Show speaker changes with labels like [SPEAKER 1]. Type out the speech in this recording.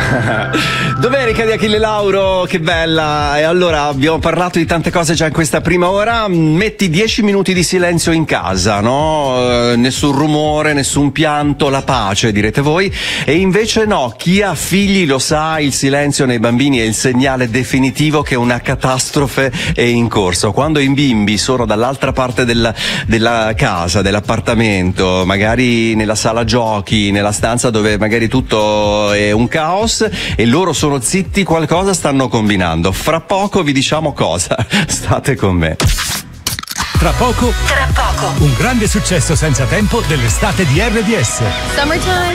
[SPEAKER 1] Domenica di Achille Lauro, che bella. E allora abbiamo parlato di tante cose già in questa prima ora. Metti 10 minuti di silenzio in casa, no? Nessun rumore, nessun pianto, la pace, direte voi. E invece no, chi ha figli lo sa, il silenzio nei bambini è il segnale definitivo che una catastrofe è in corso. Quando i bimbi sono dall'altra parte della casa, dell'appartamento, magari nella sala giochi, nella stanza dove magari tutto è un caos e loro sono zitti, qualcosa stanno combinando. Fra poco vi diciamo cosa. State con me.
[SPEAKER 2] Tra poco, un grande successo senza tempo dell'estate di RDS.
[SPEAKER 3] Summertime.